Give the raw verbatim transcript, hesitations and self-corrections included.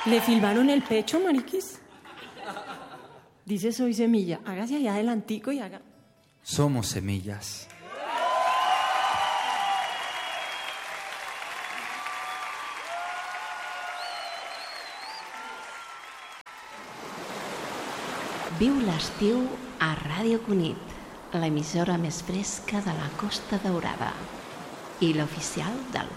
¿Le filmaron el pecho, mariquis? Dice soy semilla. Hágase allá adelantico y haga... Somos semillas. Viu l'estiu a Ràdio Cunit, l'emissora més fresca de la Costa Daurada i l'oficial del